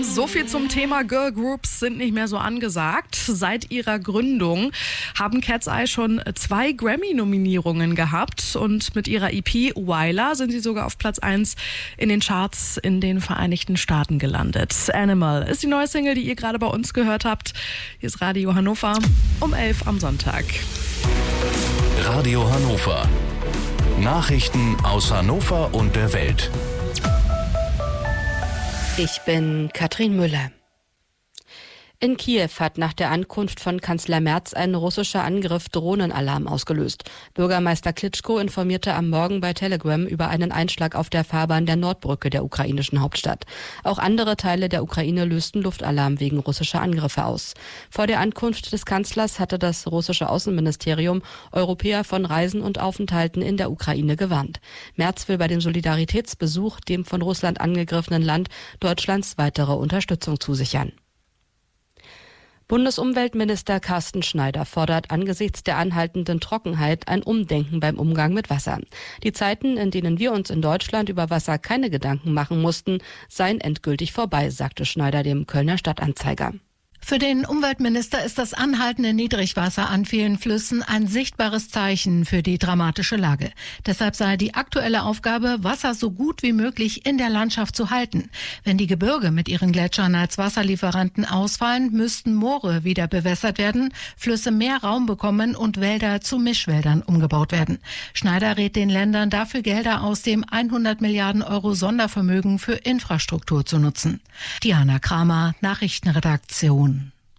So viel zum Thema Girl Groups sind nicht mehr so angesagt. Seit ihrer Gründung haben Cat's Eye schon 2 Grammy-Nominierungen gehabt und mit ihrer EP Wyler sind sie sogar auf Platz 1 in den Charts in den Vereinigten Staaten gelandet. Animal ist die neue Single, die ihr gerade bei uns gehört habt. Hier ist Radio Hannover um 11 am Sonntag. Radio Hannover. Nachrichten aus Hannover und der Welt. Ich bin Katrin Müller. In Kiew hat nach der Ankunft von Kanzler Merz ein russischer Angriff Drohnenalarm ausgelöst. Bürgermeister Klitschko informierte am Morgen bei Telegram über einen Einschlag auf der Fahrbahn der Nordbrücke der ukrainischen Hauptstadt. Auch andere Teile der Ukraine lösten Luftalarm wegen russischer Angriffe aus. Vor der Ankunft des Kanzlers hatte das russische Außenministerium Europäer von Reisen und Aufenthalten in der Ukraine gewarnt. Merz will bei dem Solidaritätsbesuch dem von Russland angegriffenen Land Deutschlands weitere Unterstützung zusichern. Bundesumweltminister Carsten Schneider fordert angesichts der anhaltenden Trockenheit ein Umdenken beim Umgang mit Wasser. Die Zeiten, in denen wir uns in Deutschland über Wasser keine Gedanken machen mussten, seien endgültig vorbei, sagte Schneider dem Kölner Stadtanzeiger. Für den Umweltminister ist das anhaltende Niedrigwasser an vielen Flüssen ein sichtbares Zeichen für die dramatische Lage. Deshalb sei die aktuelle Aufgabe, Wasser so gut wie möglich in der Landschaft zu halten. Wenn die Gebirge mit ihren Gletschern als Wasserlieferanten ausfallen, müssten Moore wieder bewässert werden, Flüsse mehr Raum bekommen und Wälder zu Mischwäldern umgebaut werden. Schneider rät den Ländern dafür, Gelder aus dem 100 Milliarden Euro Sondervermögen für Infrastruktur zu nutzen. Diana Kramer, Nachrichtenredaktion.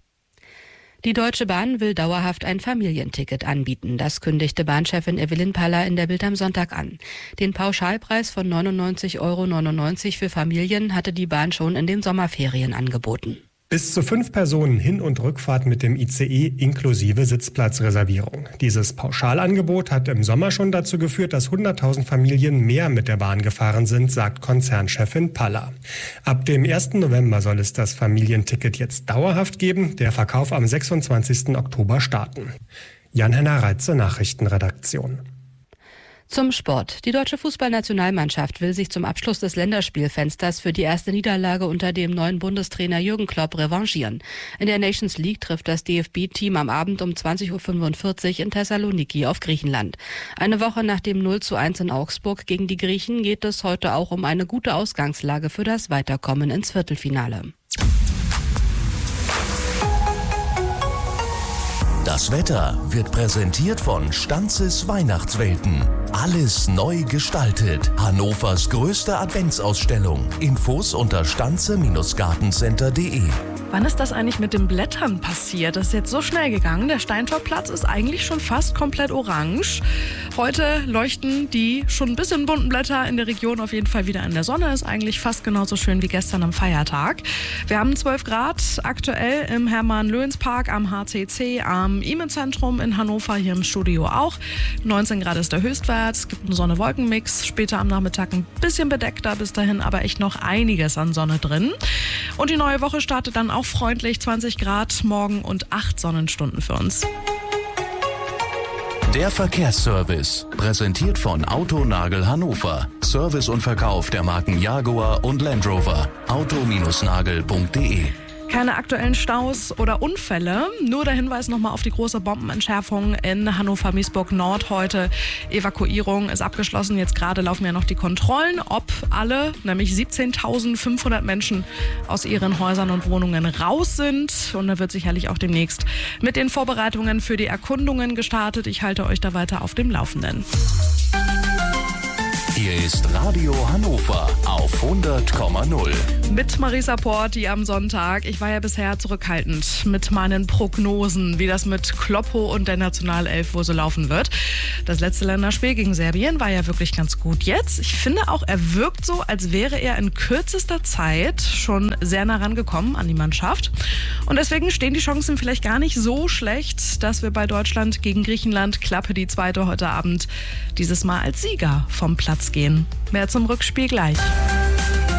Die Deutsche Bahn will dauerhaft ein Familienticket anbieten. Das kündigte Bahnchefin Evelyn Paller in der Bild am Sonntag an. Den Pauschalpreis von 99,99 € für Familien hatte die Bahn schon in den Sommerferien angeboten. Bis zu 5 Personen Hin- und Rückfahrt mit dem ICE inklusive Sitzplatzreservierung. Dieses Pauschalangebot hat im Sommer schon dazu geführt, dass 100.000 Familien mehr mit der Bahn gefahren sind, sagt Konzernchefin Paller. Ab dem 1. November soll es das Familienticket jetzt dauerhaft geben, der Verkauf am 26. Oktober starten. Jan-Henner Reitze, Nachrichtenredaktion. Zum Sport. Die deutsche Fußballnationalmannschaft will sich zum Abschluss des Länderspielfensters für die erste Niederlage unter dem neuen Bundestrainer Jürgen Klopp revanchieren. In der Nations League trifft das DFB-Team am Abend um 20.45 Uhr in Thessaloniki auf Griechenland. Eine Woche nach dem 0:1 in Augsburg gegen die Griechen geht es heute auch um eine gute Ausgangslage für das Weiterkommen ins Viertelfinale. Das Wetter wird präsentiert von Stanzes Weihnachtswelten. Alles neu gestaltet. Hannovers größte Adventsausstellung. Infos unter stanze-gartencenter.de. Wann ist das eigentlich mit den Blättern passiert? Das ist jetzt so schnell gegangen. Der Steintorplatz ist eigentlich schon fast komplett orange. Heute leuchten die schon ein bisschen bunten Blätter in der Region auf jeden Fall wieder in der Sonne. Ist eigentlich fast genauso schön wie gestern am Feiertag. Wir haben 12 Grad aktuell im Hermann-Löns-Park am HCC, am IME-Zentrum in Hannover, hier im Studio auch. 19 Grad ist der Höchstwert. Es gibt einen Sonne-Wolken-Mix. Später am Nachmittag ein bisschen bedeckter, bis dahin aber echt noch einiges an Sonne drin. Und die neue Woche startet dann auch freundlich, 20 Grad morgen und 8 Sonnenstunden für uns. Der Verkehrsservice, präsentiert von Autonagel Hannover. Service und Verkauf der Marken Jaguar und Land Rover. auto-nagel.de. Keine aktuellen Staus oder Unfälle. Nur der Hinweis nochmal auf die große Bombenentschärfung in Hannover-Miesburg Nord heute. Evakuierung ist abgeschlossen. Jetzt gerade laufen ja noch die Kontrollen, ob alle, nämlich 17.500 Menschen aus ihren Häusern und Wohnungen raus sind. Und da wird sicherlich auch demnächst mit den Vorbereitungen für die Erkundungen gestartet. Ich halte euch da weiter auf dem Laufenden. Hier ist Radio Hannover auf 100,0. Mit Marisa Porti am Sonntag. Ich war ja bisher zurückhaltend mit meinen Prognosen, wie das mit Kloppo und der Nationalelf wohl so laufen wird. Das letzte Länderspiel gegen Serbien war ja wirklich ganz gut jetzt. Ich finde auch, er wirkt so, als wäre er in kürzester Zeit schon sehr nah rangekommen an die Mannschaft. Und deswegen stehen die Chancen vielleicht gar nicht so schlecht, dass wir bei Deutschland gegen Griechenland, Klappe die zweite heute Abend, dieses Mal als Sieger vom Platz gehen. Mehr zum Rückspiel gleich.